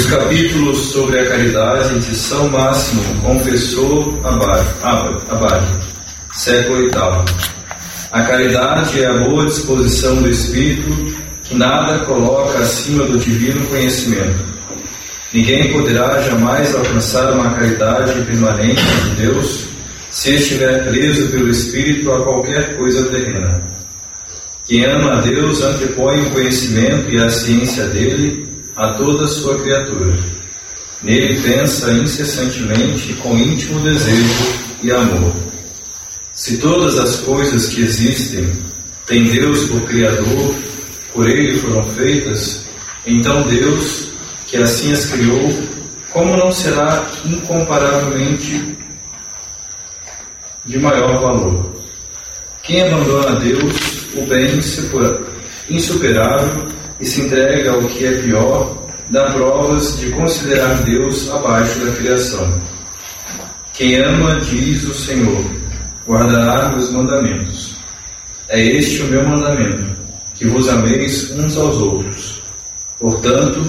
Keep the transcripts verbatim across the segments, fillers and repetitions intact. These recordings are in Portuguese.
Dos capítulos sobre a caridade de São Máximo Confessor Abade, Abade, século oitavo. A caridade é a boa disposição do espírito que nada coloca acima do divino conhecimento. Ninguém poderá jamais alcançar uma caridade permanente de Deus se estiver preso pelo espírito a qualquer coisa terrena. Quem ama a Deus antepõe o conhecimento e a ciência dele a toda a sua criatura. Nele pensa incessantemente com íntimo desejo e amor. Se todas as coisas que existem têm Deus por Criador, por Ele foram feitas, então Deus, que assim as criou, como não será incomparavelmente de maior valor? Quem abandona a Deus o bem insuperável e se entrega ao que é pior, dá provas de considerar Deus abaixo da criação. Quem ama, diz o Senhor, guardará meus mandamentos. É este o meu mandamento, que vos ameis uns aos outros. Portanto,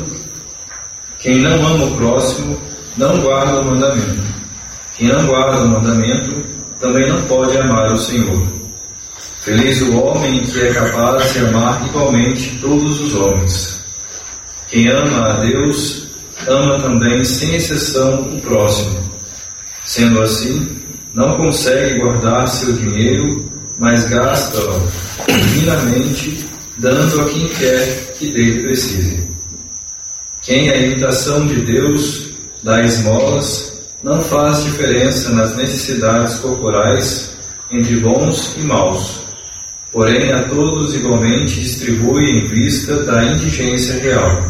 quem não ama o próximo, não guarda o mandamento. Quem não guarda o mandamento, também não pode amar o Senhor. Feliz o homem que é capaz de amar igualmente todos os homens. Quem ama a Deus, ama também sem exceção o próximo. Sendo assim, não consegue guardar seu dinheiro, mas gasta-o divinamente, dando a quem quer que dele precise. Quem é imitação de Deus, dá esmolas, não faz diferença nas necessidades corporais entre bons e maus. Porém, a todos igualmente distribui em vista da indigência real.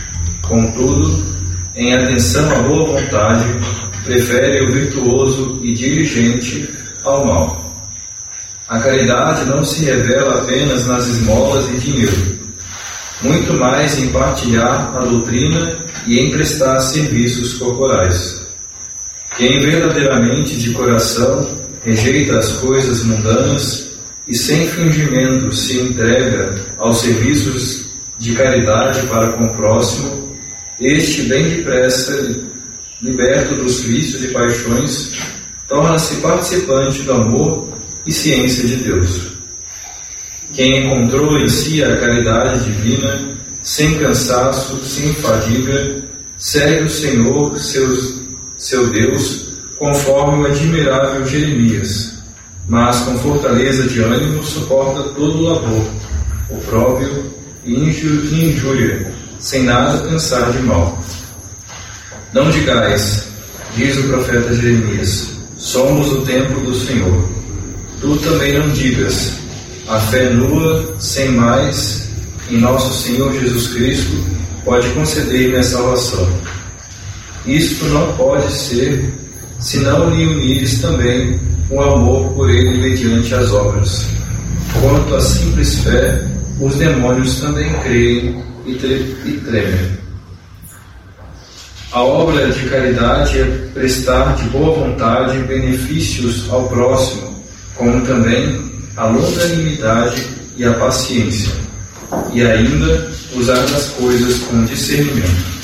Contudo, em atenção à boa vontade, prefere o virtuoso e diligente ao mal. A caridade não se revela apenas nas esmolas e dinheiro, muito mais em partilhar a doutrina e em prestar serviços corporais. Quem verdadeiramente de coração rejeita as coisas mundanas e sem fingimento se entrega aos serviços de caridade para com o próximo, este bem depressa, liberto dos vícios e paixões, torna-se participante do amor e ciência de Deus. Quem encontrou em si a caridade divina, sem cansaço, sem fadiga, segue o Senhor, seu, seu Deus, conforme o admirável Jeremias, mas com fortaleza de ânimo suporta todo o labor, opróbrio e injúria, sem nada pensar de mal. Não digais, diz o profeta Jeremias, somos o templo do Senhor. Tu também não digas, a fé nua, sem mais, em nosso Senhor Jesus Cristo, pode conceder-me a salvação. Isto não pode ser, se não lhe unires também o amor por Ele mediante as obras. Quanto à simples fé, os demônios também creem e, tre- e tremem. A obra de caridade é prestar de boa vontade benefícios ao próximo, como também a longanimidade e a paciência, e ainda usar as coisas com discernimento.